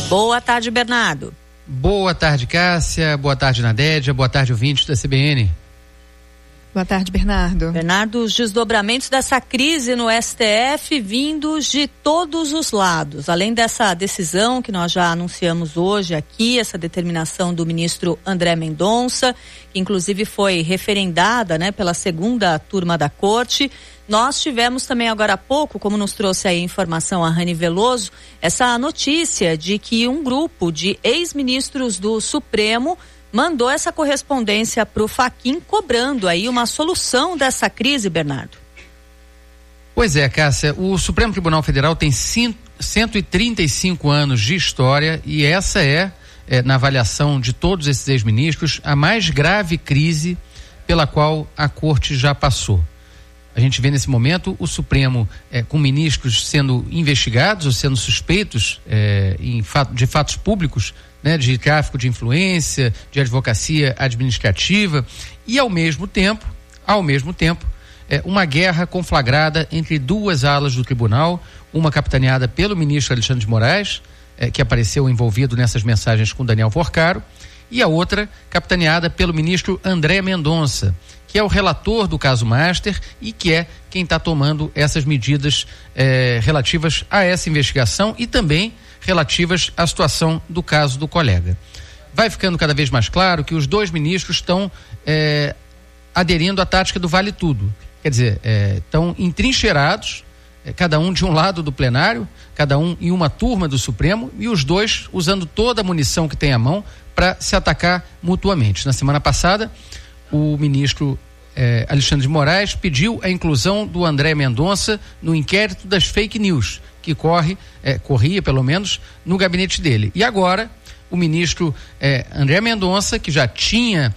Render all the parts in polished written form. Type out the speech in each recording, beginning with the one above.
Boa tarde, Bernardo. Boa tarde, Cássia. Boa tarde, Nadédia. Boa tarde, ouvintes da CBN. Boa tarde, Bernardo. Bernardo, os desdobramentos dessa crise no STF vindos de todos os lados. Além dessa decisão que nós já anunciamos hoje aqui, essa determinação do ministro André Mendonça, que inclusive foi referendada, pela segunda turma da corte. Nós tivemos também agora há pouco, como nos trouxe aí a informação a Rani Veloso, essa notícia de que um grupo de ex-ministros do Supremo mandou essa correspondência para o Fachin, cobrando aí uma solução dessa crise, Bernardo. Pois é, Cássia, o Supremo Tribunal Federal tem 135 anos de história e essa na avaliação de todos esses ex-ministros, a mais grave crise pela qual a corte já passou. A gente vê nesse momento o Supremo com ministros sendo investigados ou sendo suspeitos de fatos públicos, de tráfico de influência, de advocacia administrativa e ao mesmo tempo, uma guerra conflagrada entre duas alas do tribunal, uma capitaneada pelo ministro Alexandre de Moraes, que apareceu envolvido nessas mensagens com Daniel Porcaro, e a outra capitaneada pelo ministro André Mendonça, que é o relator do caso Master e que é quem está tomando essas medidas relativas a essa investigação e também relativas à situação do caso do colega. Vai ficando cada vez mais claro que os dois ministros estão aderindo à tática do vale tudo. Quer dizer, estão entrincheirados, cada um de um lado do plenário, cada um em uma turma do Supremo e os dois usando toda a munição que tem à mão para se atacar mutuamente. Na semana passada, o ministro Alexandre de Moraes pediu a inclusão do André Mendonça no inquérito das fake news, que corria pelo menos no gabinete dele. E agora o ministro André Mendonça, que já tinha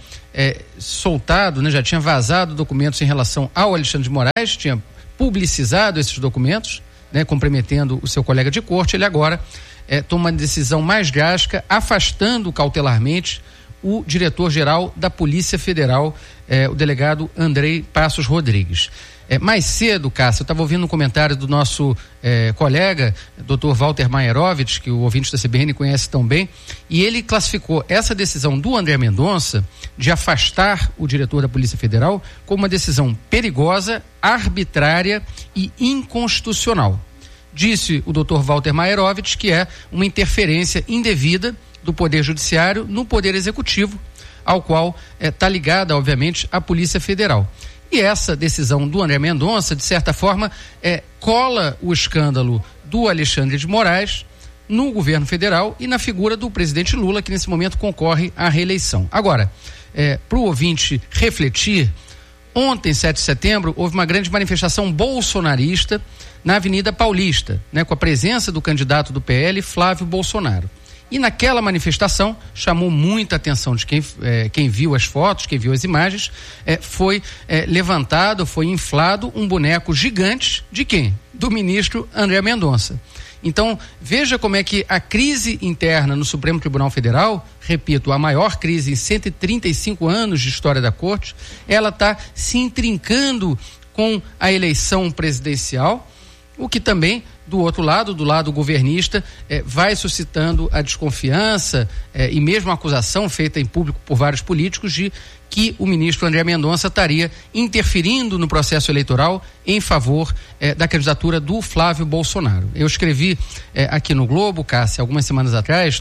soltado, já tinha vazado documentos em relação ao Alexandre de Moraes, tinha publicizado esses documentos, comprometendo o seu colega de corte, ele agora toma uma decisão mais drástica, afastando cautelarmente o diretor-geral da Polícia Federal, o delegado Andrei Passos Rodrigues. Mais cedo, Cássia, eu estava ouvindo um comentário do nosso colega, Dr. Walter Maierovitch, que o ouvinte da CBN conhece tão bem, e ele classificou essa decisão do André Mendonça de afastar o diretor da Polícia Federal como uma decisão perigosa, arbitrária e inconstitucional. Disse o Dr. Walter Maierovitch que é uma interferência indevida do Poder Judiciário no Poder Executivo, ao qual está ligada, obviamente, a Polícia Federal. E essa decisão do André Mendonça, de certa forma, cola o escândalo do Alexandre de Moraes no governo federal e na figura do presidente Lula, que nesse momento concorre à reeleição. Agora, para o ouvinte refletir, ontem, 7 de setembro, houve uma grande manifestação bolsonarista na Avenida Paulista, com a presença do candidato do PL, Flávio Bolsonaro. E naquela manifestação chamou muita atenção de quem viu as fotos, quem viu as imagens, foi levantado, foi inflado um boneco gigante de quem? Do ministro André Mendonça. Então, veja como é que a crise interna no Supremo Tribunal Federal, repito, a maior crise em 135 anos de história da Corte, ela está se intrincando com a eleição presidencial, o que também, do outro lado, do lado governista, vai suscitando a desconfiança e mesmo a acusação feita em público por vários políticos de que o ministro André Mendonça estaria interferindo no processo eleitoral em favor da candidatura do Flávio Bolsonaro. Eu escrevi aqui no Globo, Cássia, 2 semanas atrás,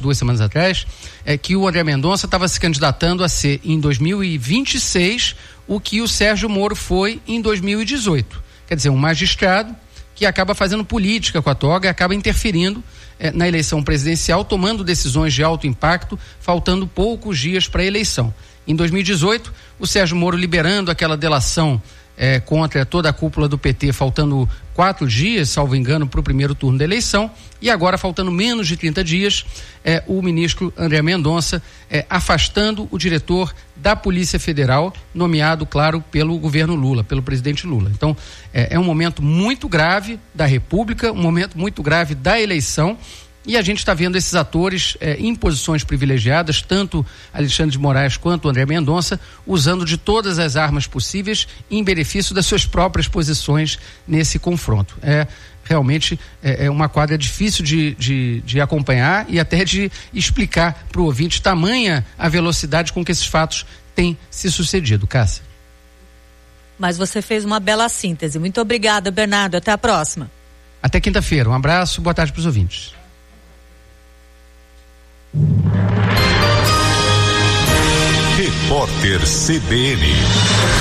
que o André Mendonça estava se candidatando a ser em 2026 o que o Sérgio Moro foi em 2018. Quer dizer, um magistrado que acaba fazendo política com a toga e acaba interferindo na eleição presidencial, tomando decisões de alto impacto, faltando poucos dias para a eleição. Em 2018, o Sérgio Moro liberando aquela delação contra toda a cúpula do PT, faltando 4 dias, salvo engano, para o primeiro turno da eleição, e agora, faltando menos de 30 dias, o ministro André Mendonça afastando o diretor da Polícia Federal, nomeado, claro, pelo governo Lula, pelo presidente Lula. Então, é um momento muito grave da República, um momento muito grave da eleição, e a gente está vendo esses atores em posições privilegiadas, tanto Alexandre de Moraes quanto André Mendonça, usando de todas as armas possíveis em benefício das suas próprias posições nesse confronto. realmente é uma quadra difícil de acompanhar e até de explicar para o ouvinte tamanha a velocidade com que esses fatos têm se sucedido. Cássia. Mas você fez uma bela síntese. Muito obrigada, Bernardo. Até a próxima. Até quinta-feira. Um abraço, boa tarde para os ouvintes. Repórter CBN.